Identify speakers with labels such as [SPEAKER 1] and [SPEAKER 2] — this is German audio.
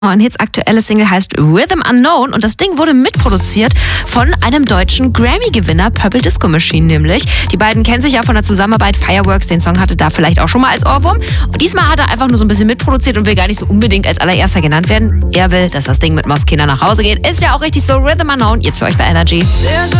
[SPEAKER 1] Und Hits aktuelle Single heißt Rhythm Unknown und das Ding wurde mitproduziert von einem deutschen Grammy-Gewinner, Purple Disco Machine nämlich. Die beiden kennen sich ja von der Zusammenarbeit. Fireworks, den Song hatte da vielleicht auch schon mal als Ohrwurm. Und diesmal hat er einfach nur so ein bisschen mitproduziert und will gar nicht so unbedingt als allererster genannt werden. Er will, dass das Ding mit Moskina nach Hause geht. Ist ja auch richtig so. Rhythm Unknown, jetzt für euch bei Energy.